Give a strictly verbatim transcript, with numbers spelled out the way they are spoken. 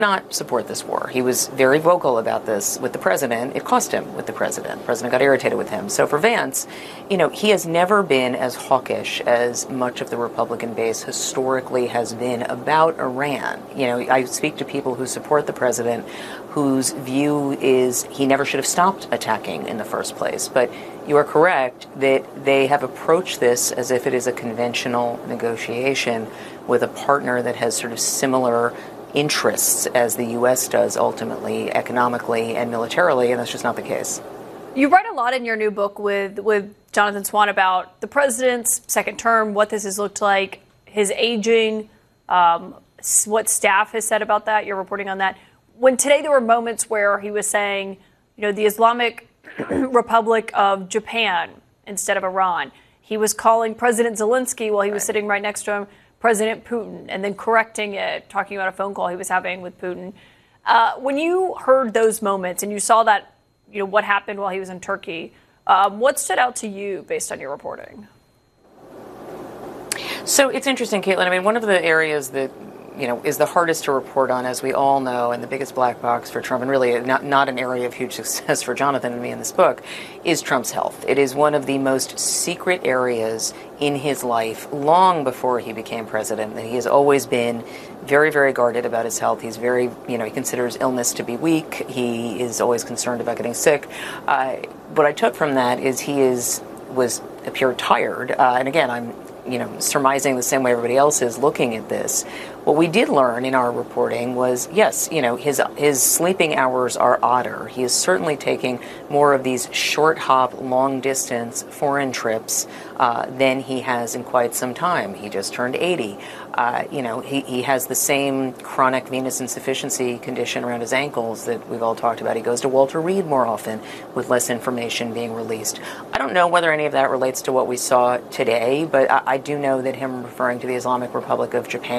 not support this war. He was very vocal about this with the president. It cost him with the president. The president got irritated with him. So for Vance, you know, he has never been as hawkish as much of the Republican base historically has been about Iran. You know, I speak to people who support the president whose view is he never should have stopped attacking in the first place. But you are correct that they have approached this as if it is a conventional negotiation with a partner that has sort of similar interests as the U S does ultimately, economically and militarily, and that's just not the case. You write a lot in your new book with, with Jonathan Swan about the president's second term, what this has looked like, his aging, um, what staff has said about that. You're reporting on that. When today there were moments where he was saying, you know, the Islamic Republic of Japan instead of Iran. He was calling President Zelensky while he was right. sitting right next to him, President Putin, and then correcting it, talking about a phone call he was having with Putin. Uh, when you heard those moments and you saw that, you know, what happened while he was in Turkey, um, what stood out to you based on your reporting? So it's interesting, Caitlin. I mean, one of the areas that, you know, is the hardest to report on, as we all know, and the biggest black box for Trump, and really not, not an area of huge success for Jonathan and me in this book, is Trump's health. It is one of the most secret areas in his life long before he became president. And he has always been very, very guarded about his health. He's very, you know, he considers illness to be weak. He is always concerned about getting sick. Uh, what I took from that is he is was appeared tired. Uh, and again, I'm you know, surmising the same way everybody else is looking at this. What we did learn in our reporting was, yes, you know, his his sleeping hours are odder. He is certainly taking more of these short hop, long distance foreign trips uh, than he has in quite some time. He just turned eighty. Uh, you know, he, he has the same chronic venous insufficiency condition around his ankles that we've all talked about. He goes to Walter Reed more often with less information being released. I don't know whether any of that relates to what we saw today, but I, I do know that him referring to the Islamic Republic of Japan